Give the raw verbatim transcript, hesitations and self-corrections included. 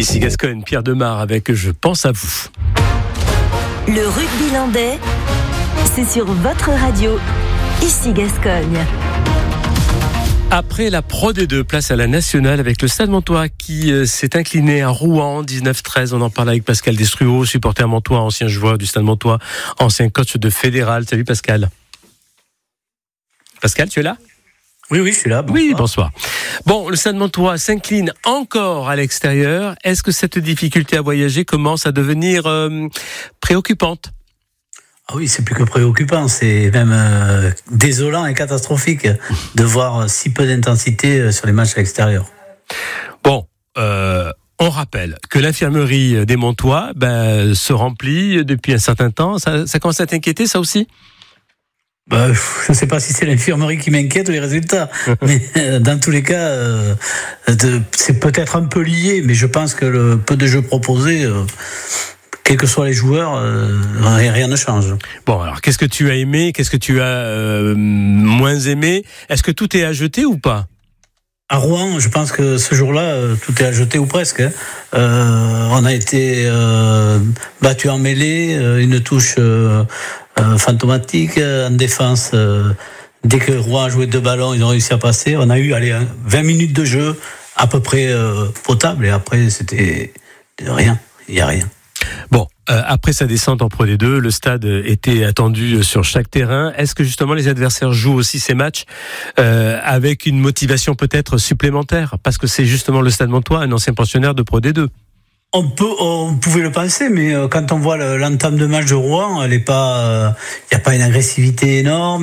Ici Gascogne, Pierre Demar avec Je pense à vous. Le rugby landais, c'est sur votre radio, ici Gascogne. Après la Pro D deux, place à la Nationale avec le Stade Montois qui euh, s'est incliné à Rouen dix-neuf treize. On en parle avec Pascal Destruau, supporter montois, ancien joueur du Stade Montois, ancien coach de Fédéral. Salut Pascal. Pascal, tu es là ? Oui, oui, je suis là. Bonsoir. Oui, bonsoir. Bon, le Stade Montois s'incline encore à l'extérieur. Est-ce que cette difficulté à voyager commence à devenir euh, préoccupante ? Ah oui, c'est plus que préoccupant, c'est même euh, désolant et catastrophique de voir si peu d'intensité sur les matchs à l'extérieur. Bon, euh, on rappelle que l'infirmerie des Montois ben, se remplit depuis un certain temps. Ça, ça commence à t'inquiéter, ça aussi ? Bah, je ne sais pas si c'est l'infirmerie qui m'inquiète ou les résultats, mais euh, dans tous les cas, euh, de, c'est peut-être un peu lié, mais je pense que le peu de jeux proposés... Euh, quels que soient les joueurs, euh, rien ne change. Bon, alors, qu'est-ce que tu as aimé ? Qu'est-ce que tu as euh, moins aimé ? Est-ce que tout est à jeter ou pas ? À Rouen, je pense que ce jour-là, euh, tout est à jeter ou presque. Hein. Euh, on a été euh, battu en mêlée, euh, une touche euh, euh, fantomatique en défense. Euh, dès que Rouen a joué deux ballons, ils ont réussi à passer. On a eu allez, vingt minutes de jeu à peu près euh, potable et après, c'était rien. Il n'y a rien. Bon, euh, après sa descente en Pro D deux, le stade était attendu sur chaque terrain. Est-ce que justement les adversaires jouent aussi ces matchs euh, avec une motivation peut-être supplémentaire ? Parce que c'est justement le Stade Montois, un ancien pensionnaire de Pro D deux. On peut, on pouvait le penser, mais quand on voit l'entame de match de Rouen, elle est pas, il n'y a pas une agressivité énorme.